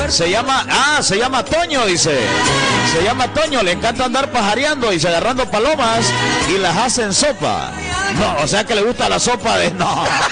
Se llama Toño, dice. Se llama Toño, le encanta andar pajareando y agarrando palomas y las hace en sopa. No, o sea que le gusta la sopa de... No.